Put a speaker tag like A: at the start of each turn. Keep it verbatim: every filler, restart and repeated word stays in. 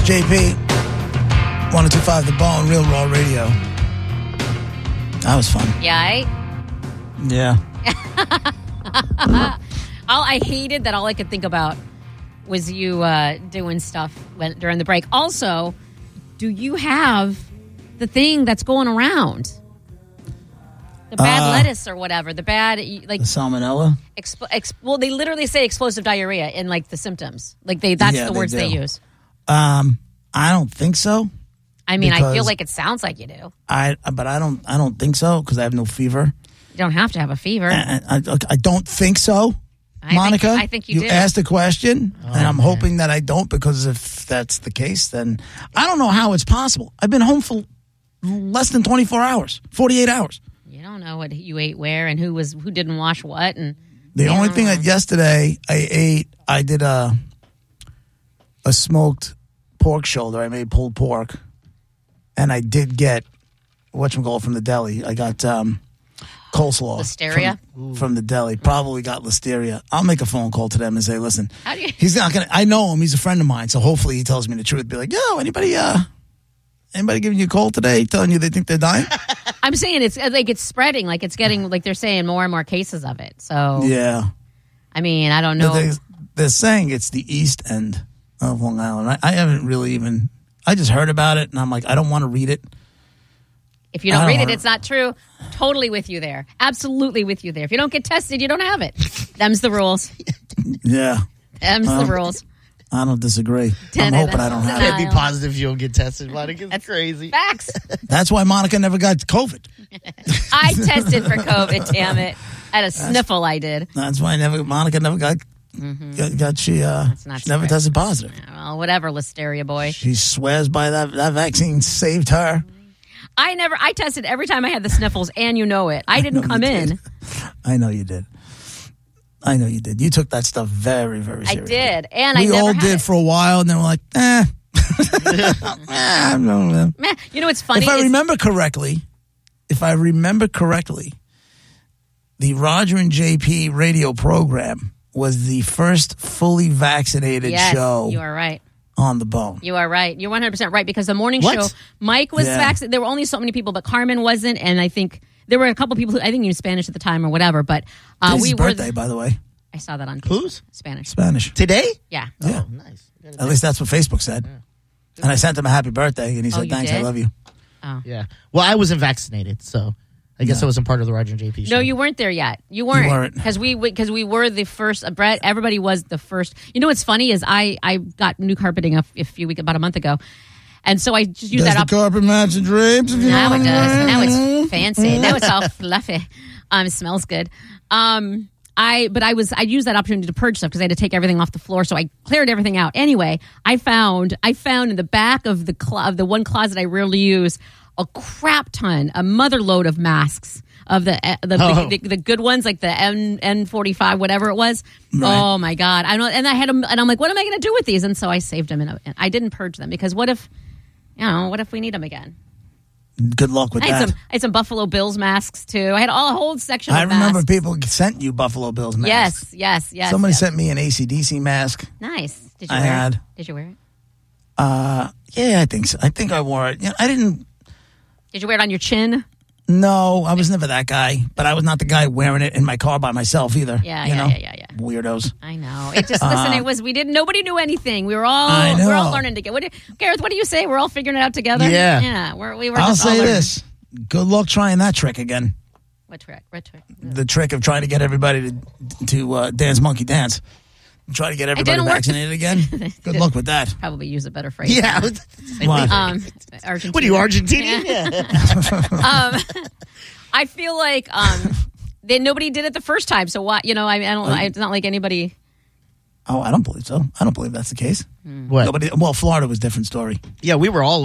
A: J P, one oh two point five The Bone, Real Raw Radio. That was fun.
B: Yeah, I...
A: Yeah.
B: all I hated that all I could think about was you uh, doing stuff when, during the break. Also, do you have the thing that's going around? The bad uh, lettuce or whatever. The bad, like...
A: The salmonella?
B: Exp- exp- well, they literally say explosive diarrhea in, like, the symptoms. Like, they that's
A: yeah,
B: the
A: they
B: words
A: do.
B: they use.
A: Um, I don't think so.
B: I mean, I feel like it sounds like you do.
A: I, But I don't I don't think so because I have no fever.
B: You don't have to have a fever.
A: I, I, I don't think so,
B: I
A: Monica.
B: Think, I think you,
A: you
B: do.
A: You asked a question,
C: oh,
A: and I'm
C: man.
A: hoping that I don't because if that's the case, then I don't know how it's possible. I've been home for less than twenty-four hours, forty-eight hours.
B: You don't know what you ate where and who was who didn't wash what. And
A: The only thing
B: know.
A: that yesterday I ate, I did a, a smoked pork shoulder. I made pulled pork. And I did get whatchamacallit from the deli. I got um, coleslaw.
B: Listeria?
A: From, from the deli. Probably got listeria. I'll make a phone call to them and say, listen,
B: How do you-
A: he's not going to, I know him. He's a friend of mine. So hopefully he tells me the truth. Be like, yo, anybody, uh, anybody giving you a call today telling you they think they're dying?
B: I'm saying it's like it's spreading. Like it's getting, like they're saying more and more cases of it. So,
A: Yeah.
B: I mean, I don't know.
A: They, they're saying it's the east end of Long Island. I, I haven't really even, I just heard about it and I'm like, I don't want to read it.
B: If you don't,
A: don't
B: read it,
A: know.
B: it's not true. Totally with you there. Absolutely with you there. If you don't get tested, you don't have it. Them's the rules.
A: Yeah.
B: Them's
A: Um,
B: the rules.
A: I don't disagree. I'm
B: Da-da-da.
A: hoping I don't have
C: You
A: it.
C: can't be
B: Denial.
C: positive if you don't get tested. Monica's
B: That's
C: crazy.
B: Facts.
A: That's why Monica never got COVID.
B: I tested for COVID, damn it. I had a sniffle, I did.
A: That's why I never Monica never got got, got she uh
B: That's not
A: she never
B: true.
A: tested positive.
B: Well, whatever, Listeria boy.
A: She swears by that that vaccine saved her.
B: I never, I tested every time I had the sniffles, and you know it. I didn't
A: know
B: come
A: you
B: in.
A: did. I know you did. I know you did. You took that stuff very, very
B: I
A: seriously.
B: did, and
A: We
B: I never
A: all
B: had
A: did
B: it.
A: for a while, and then we're like, eh. eh I don't know.
B: Meh. You know what's funny?
A: If I
B: is-
A: remember correctly, if I remember correctly, the Roger and J P radio program was the first fully vaccinated
B: yes,
A: show
B: you are right.
A: on the Bone.
B: You are right. You're one hundred percent right because the morning
C: What?
B: show, Mike was
A: Yeah.
B: vaccinated. There were only so many people, but Carmen wasn't, and I think there were a couple people who I think knew Spanish at the time or whatever. But uh,
A: Today's
B: we
A: his
B: were.
A: birthday, by the way.
B: I saw that on
C: Whose?
B: Spanish.
A: Spanish.
C: Today?
B: Yeah.
A: Yeah.
C: Oh, nice.
A: At least that's what Facebook said. And I sent him a happy birthday, and he
B: Oh,
A: said,
B: you
A: thanks, I
B: did?
A: love you.
C: Yeah. Well, I wasn't vaccinated, so I guess I wasn't part of the Roger and J P show.
B: No, you weren't there yet. You weren't.
A: weren't.
B: Because we because we were the first. Uh, Brett, everybody was the first. You know what's funny is I I got new carpeting a, a few weeks about a month ago, and so I just used
A: Does
B: that
A: the
B: up.
A: carpet match the drapes? If you
B: Now
A: know
B: it
A: what I
B: does.
A: mean?
B: Now it's fancy. Now it's all fluffy. Um, it smells good. Um, I but I was I used that opportunity to purge stuff because I had to take everything off the floor, so I cleared everything out. Anyway, I found I found in the back of the clo- of the one closet I rarely use a crap ton, a mother load of masks. Of the uh, the,
C: Oh.
B: the the good ones like the N N forty-five whatever it was.
A: Right.
B: Oh my god! I know, and I had them, and I'm like, what am I going to do with these? And so I saved them, and I didn't purge them because what if, you know, what if we need them again?
A: Good luck with
B: I had
A: that.
B: some, I had some Buffalo Bills masks too. I had all a whole section. Of
A: I remember
B: masks.
A: people sent you Buffalo Bills masks.
B: Yes, yes, yes.
A: Somebody
B: yes.
A: sent me an A C D C mask.
B: Nice. Did you
A: I
B: wear
A: had.
B: it? Did you wear it?
A: Uh, yeah, I think so. I think I wore it. You know, I didn't.
B: Did you wear it on your chin?
A: No, I was never that guy. But I was not the guy wearing it in my car by myself either.
B: Yeah,
A: you
B: yeah,
A: know?
B: yeah, yeah, yeah.
A: Weirdos.
B: I know. It just listen. It was we didn't. Nobody knew anything. We were all.
A: I know.
B: We're all learning together. What do, Gareth? What do you say? We're all figuring it out together.
C: Yeah.
B: Yeah. We're, we were.
A: I'll
B: just all
A: say
B: learning.
A: this. Good luck trying that trick again.
B: What trick? What trick?
A: The trick of trying to get everybody to to uh, dance monkey dance. Try to get everybody
B: didn't work.
A: vaccinated again. Good luck with that.
B: Probably use a better phrase.
C: Yeah.
A: What?
B: Um, Argentina.
C: What are you, Argentinian? Yeah.
B: Um, I feel like um, they nobody did it the first time. So why? You know, I, mean, I don't. I, it's not like anybody.
A: Oh, I don't believe so. I don't believe that's the case.
C: What?
A: Nobody. Well, Florida was a different story.
C: Yeah, we were all